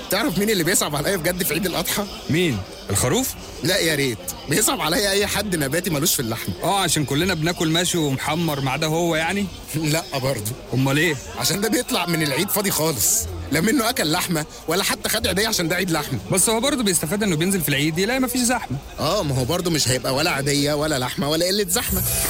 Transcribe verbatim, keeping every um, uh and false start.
تعرف مين اللي بيصعب عليا بجد في عيد الاضحى؟ مين؟ الخروف؟ لا يا ريت، بيصعب عليا اي حد نباتي ملوش في اللحمه. اه عشان كلنا بناكل ماشي ومحمر ما عدا هو يعني. لا برضه. امال ايه؟ عشان ده بيطلع من العيد فاضي خالص، لا منه اكل لحمه ولا حتى خد عيديه عشان ده عيد لحمه. بس هو برضه بيستفاد انه بينزل في العيد يلاقي مفيش زحمه. اه ما هو برضه مش هيبقى ولا عاديه ولا لحمه ولا قله زحمه.